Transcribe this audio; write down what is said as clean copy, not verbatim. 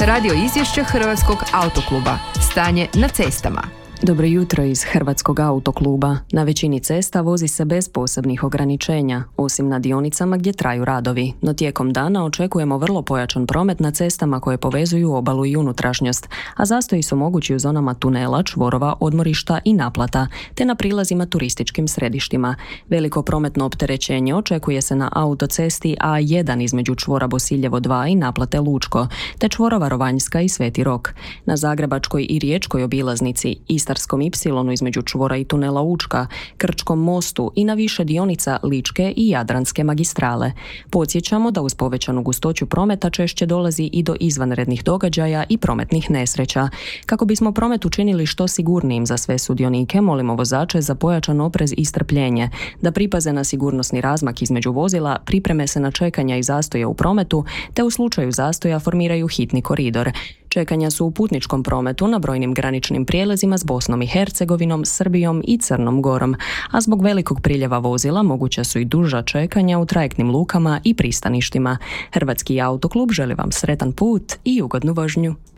Radio izvješće Hrvatskog autokluba. Stanje na cestama. Dobro jutro iz Hrvatskog autokluba. Na većini cesta vozi se bez posebnih ograničenja, osim na dionicama gdje traju radovi. No tijekom dana očekujemo vrlo pojačan promet na cestama koje povezuju obalu i unutrašnjost, a zastoji su mogući u zonama tunela, čvorova, odmorišta i naplata, te na prilazima turističkim središtima. Veliko prometno opterećenje očekuje se na autocesti A1 između čvora Bosiljevo 2 i naplate Lučko, te čvorova Rovanjska i Sveti Rok. Na Zagrebačkoj i Riječkoj obilaznici, Istarskom ipsilonu između čvora i tunela Učka, Krčkom mostu i na više dionica Ličke i Jadranske magistrale. Podsjećamo da uz povećanu gustoću prometa češće dolazi i do izvanrednih događaja i prometnih nesreća. Kako bismo promet učinili što sigurnijim za sve sudionike, molimo vozače za pojačan oprez i strpljenje, da pripaze na sigurnosni razmak između vozila, pripreme se na čekanja i zastoje u prometu, te u slučaju zastoja formiraju hitni koridor. Čekanja su u putničkom prometu na brojnim graničnim prijelazima s Bosnom i Hercegovinom, Srbijom i Crnom Gorom, a zbog velikog priljeva vozila moguća su i duža čekanja u trajektnim lukama i pristaništima. Hrvatski autoklub želi vam sretan put i ugodnu vožnju.